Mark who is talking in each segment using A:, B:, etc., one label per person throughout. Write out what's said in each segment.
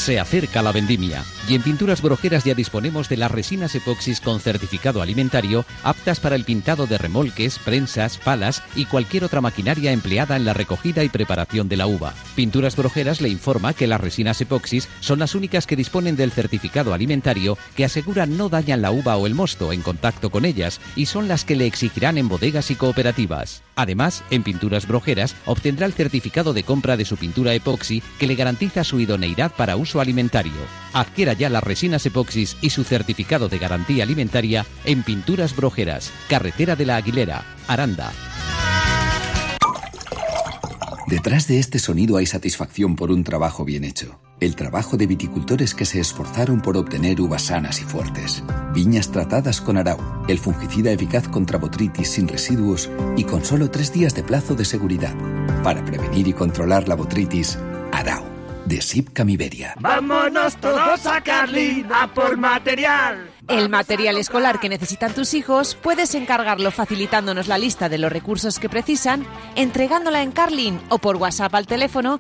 A: Se acerca la vendimia y en Pinturas Brojeras ya disponemos de las resinas epoxis con certificado alimentario aptas para el pintado de remolques, prensas, palas y cualquier otra maquinaria empleada en la recogida y preparación de la uva. Pinturas Brojeras le informa que las resinas epoxis son las únicas que disponen del certificado alimentario que aseguran no dañan la uva o el mosto en contacto con ellas y son las que le exigirán en bodegas y cooperativas. Además, en Pinturas Brojeras obtendrá el certificado de compra de su pintura epoxi que le garantiza su idoneidad para uso alimentario. Adquiera ya las resinas epoxis y su certificado de garantía alimentaria en Pinturas Brojeras, Carretera de la Aguilera, Aranda.
B: Detrás de este sonido hay satisfacción por un trabajo bien hecho. El trabajo de viticultores que se esforzaron por obtener uvas sanas y fuertes. Viñas tratadas con Arau, el fungicida eficaz contra botrytis sin residuos y con solo 3 días de plazo de seguridad. Para prevenir y controlar la botrytis, Arau, de Sipcam Iberia.
C: ¡Vámonos todos a Carlin a por material!
D: El material escolar que necesitan tus hijos puedes encargarlo facilitándonos la lista de los recursos que precisan, entregándola en Carlin o por WhatsApp al teléfono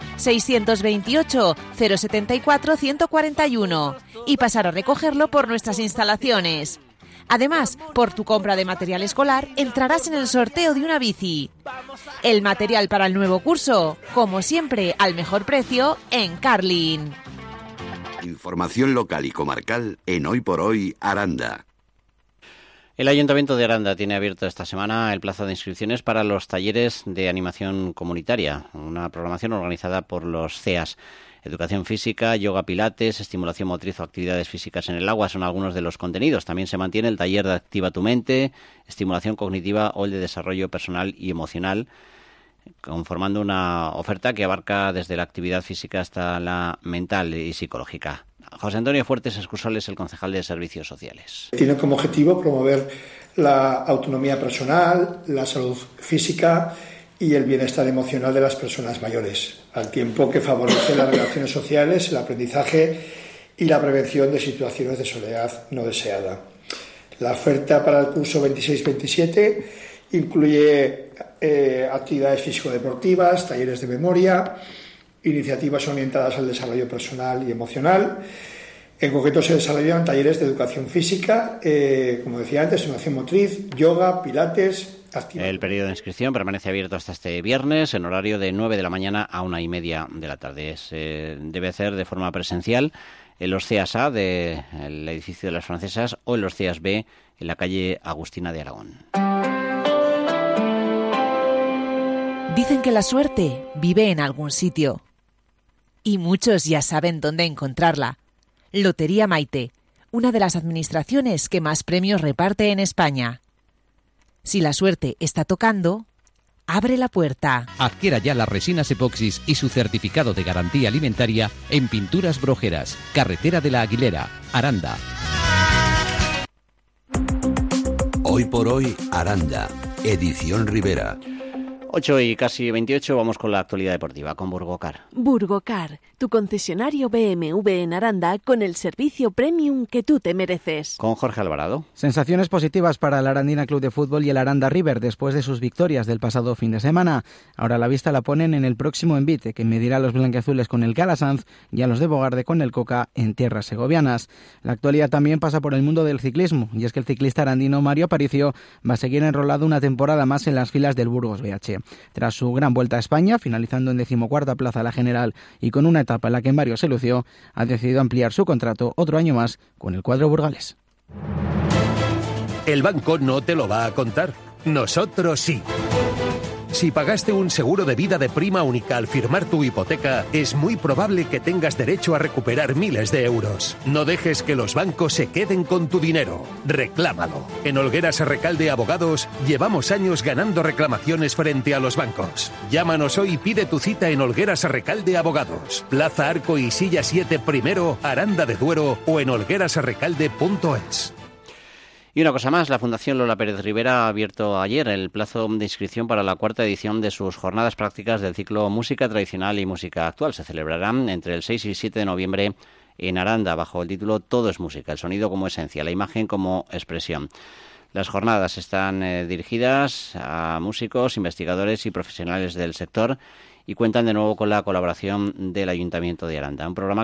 D: 628 074 141 y pasar a recogerlo por nuestras instalaciones. Además, por tu compra de material escolar entrarás en el sorteo de una bici. El material para el nuevo curso, como siempre, al mejor precio en Carlin.
E: Información local y comarcal en Hoy por Hoy, Aranda.
F: El Ayuntamiento de Aranda tiene abierto esta semana el plazo de inscripciones para los talleres de animación comunitaria, una programación organizada por los CEAS. Educación física, yoga pilates, estimulación motriz o actividades físicas en el agua son algunos de los contenidos. También se mantiene el taller de Activa tu Mente, estimulación cognitiva o el de desarrollo personal y emocional, conformando una oferta que abarca desde la actividad física hasta la mental y psicológica. José Antonio Fuertes Escusol es el concejal de Servicios Sociales.
G: Tiene como objetivo promover la autonomía personal, la salud física y el bienestar emocional de las personas mayores, al tiempo que favorece las relaciones sociales, el aprendizaje y la prevención de situaciones de soledad no deseada. La oferta para el curso 26-27 incluye actividades físico-deportivas, talleres de memoria, iniciativas orientadas al desarrollo personal y emocional. En concreto se desarrollan talleres de educación física, como decía antes, estimulación motriz, yoga, pilates.
F: El periodo de inscripción permanece abierto hasta este viernes en horario de 9 de la mañana a 1:30 de la tarde. Se debe hacer de forma presencial en los CEAS A del edificio de las Francesas o en los CEAS B en la calle Agustina de Aragón.
D: Dicen que la suerte vive en algún sitio. Y muchos ya saben dónde encontrarla. Lotería Maite, una de las administraciones que más premios reparte en España. Si la suerte está tocando, abre la puerta.
A: Adquiera ya las resinas epoxis y su certificado de garantía alimentaria en Pinturas Brojeras, Carretera de la Aguilera, Aranda.
E: Hoy por Hoy, Aranda, edición Rivera.
F: 8:28, vamos con la actualidad deportiva, con Burgocar.
H: Burgocar, tu concesionario BMW en Aranda con el servicio premium que tú te mereces.
F: Con Jorge Alvarado.
I: Sensaciones positivas para el Arandina Club de Fútbol y el Aranda River después de sus victorias del pasado fin de semana. Ahora la vista la ponen en el próximo envite, que medirá a los blanquiazules con el Calasanz y a los de Bogarde con el Coca en tierras segovianas. La actualidad también pasa por el mundo del ciclismo, y es que el ciclista arandino Mario Aparicio va a seguir enrolado una temporada más en las filas del Burgos BH. Tras su gran vuelta a España, finalizando en 14ª plaza la general y con una etapa en la que Mario se lució, ha decidido ampliar su contrato otro año más con el cuadro burgalés.
J: El banco no te lo va a contar. Nosotros sí. Si pagaste un seguro de vida de prima única al firmar tu hipoteca, es muy probable que tengas derecho a recuperar miles de euros. No dejes que los bancos se queden con tu dinero. Reclámalo. En Olgueras Recalde Abogados llevamos años ganando reclamaciones frente a los bancos. Llámanos hoy y pide tu cita en Olgueras Recalde Abogados. Plaza Arco y Silla 7 primero, Aranda de Duero o en olguerasrecalde.es.
F: Y una cosa más, la Fundación Lola Pérez Rivera ha abierto ayer el plazo de inscripción para la 4ª edición de sus jornadas prácticas del ciclo Música Tradicional y Música Actual. Se celebrarán entre el 6 y 7 de noviembre en Aranda, bajo el título Todo es música, el sonido como esencia, la imagen como expresión. Las jornadas están dirigidas a músicos, investigadores y profesionales del sector y cuentan de nuevo con la colaboración del Ayuntamiento de Aranda. Un programa